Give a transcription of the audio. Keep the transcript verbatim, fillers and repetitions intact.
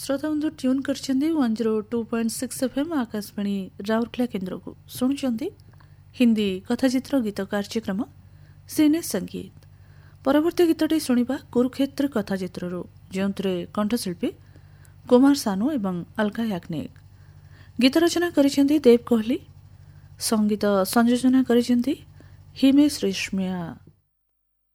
श्रोता बंधु tune करछन्ती one zero two point six FM Akashvani Rourkela केन्द्र को शुणुचंती हिंदी कथाचित्र गीत कार्यक्रम सिने संगीत। परवर्ती गीतटी शुणिबा कुरुक्षेत्र कथाचित्रु जोंतरे कंठशिल्पी कुमार सानू एवं अलका याग्निक। गीत रचना करिसेंती देव कोहली, संगीत संयोजन करिसेंती हिमेश रेशमिया।